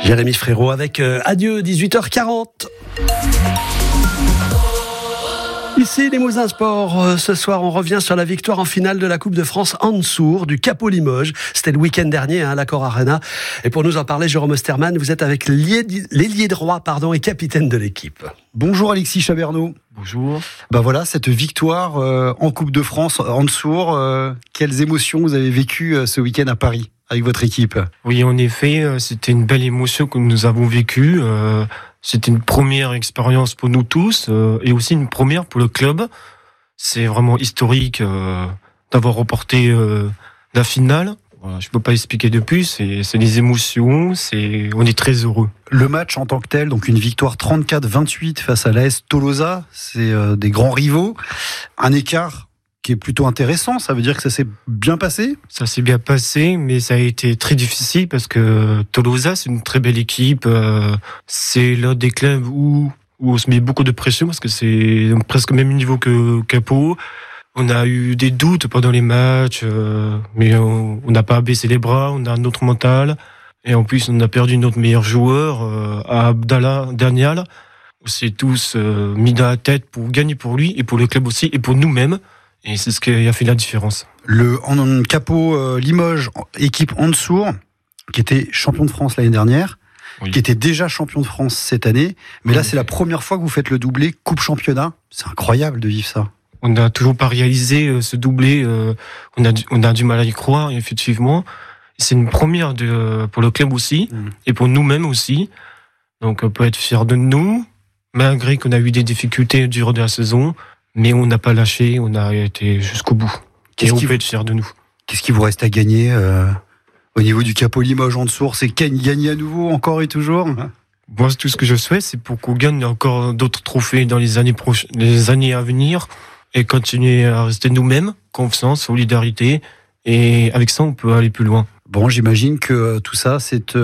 Jérémy Frérot avec Adieu, 18h40. Ici, Limousin Sport. Ce soir, on revient sur la victoire en finale de la Coupe de France Hansour du Capo Limoges. C'était le week-end dernier à l'Accor Arena. Et pour nous en parler, Jérôme Osterman, vous êtes avec l'ailier droit et capitaine de l'équipe. Bonjour Alexis Chabernaud. Bonjour. Voilà, cette victoire en Coupe de France Hansour. Quelles émotions vous avez vécues ce week-end à Paris avec votre équipe? Oui, en effet, c'était une belle émotion que nous avons vécue. C'était une première expérience pour nous tous et aussi une première pour le club. C'est vraiment historique d'avoir remporté la finale. Voilà, je ne peux pas expliquer de plus, c'est des émotions, on est très heureux. Le match en tant que tel, donc une victoire 34-28 face à l'AS Tolosa, c'est des grands rivaux. Un écart qui est plutôt intéressant, ça veut dire que ça s'est bien passé? Ça s'est bien passé, mais ça a été très difficile parce que Tolosa, c'est une très belle équipe. C'est l'un des clubs où on se met beaucoup de pression parce que c'est presque le même niveau que Capo. On a eu des doutes pendant les matchs, mais on n'a pas baissé les bras, on a un autre mental. Et en plus, on a perdu notre meilleur joueur, à Abdallah Daniel. On s'est tous mis dans la tête pour gagner pour lui et pour le club aussi et pour nous-mêmes. Et c'est ce qui a fait la différence. Le Capo Limoges, équipe Hansour, qui était champion de France l'année dernière, oui, qui était déjà champion de France cette année. Mais oui, là, c'est la première fois que vous faites le doublé Coupe-Championnat. C'est incroyable de vivre ça. On n'a toujours pas réalisé ce doublé. On a du mal à y croire, effectivement. C'est une première pour le club aussi, et pour nous-mêmes aussi. Donc on peut être fiers de nous, malgré qu'on a eu des difficultés durant la saison. Mais on n'a pas lâché, on a été jusqu'au bout. Et on peut être fiers de nous. Qu'est-ce qu'il vous reste à gagner au niveau du Capo Limoges Hansour? C'est gagner à nouveau, encore et toujours? Moi, tout ce que je souhaite, c'est pour qu'on gagne encore d'autres trophées dans les années à venir et continuer à rester nous-mêmes, confiance, solidarité. Et avec ça, on peut aller plus loin. Bon, j'imagine que tout ça, c'est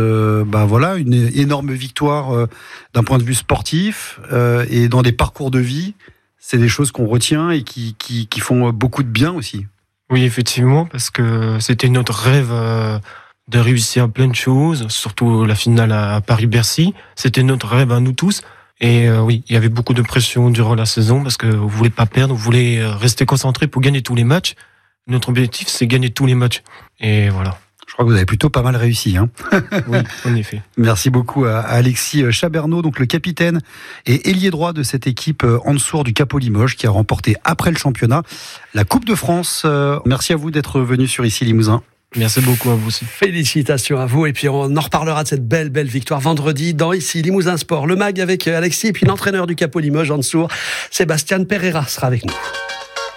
une énorme victoire d'un point de vue sportif et dans des parcours de vie. C'est des choses qu'on retient et qui font beaucoup de bien aussi. Oui, effectivement, parce que c'était notre rêve de réussir plein de choses, surtout la finale à Paris-Bercy. C'était notre rêve à nous tous. Et oui, il y avait beaucoup de pression durant la saison parce qu'on ne voulait pas perdre, on voulait rester concentré pour gagner tous les matchs. Notre objectif, c'est gagner tous les matchs. Et voilà. Je crois que vous avez plutôt pas mal réussi. Oui, en effet. Merci beaucoup à Alexis Chabernaud, donc le capitaine et ailier droit de cette équipe Hansour du Capo Limoges qui a remporté après le championnat la Coupe de France. Merci à vous d'être venu sur Ici Limousin. Merci beaucoup à vous aussi. Félicitations à vous et puis on en reparlera de cette belle victoire vendredi dans Ici Limousin Sport. Le MAG avec Alexis et puis l'entraîneur du Capo Limoges Hansour, Sébastien Pereira sera avec nous.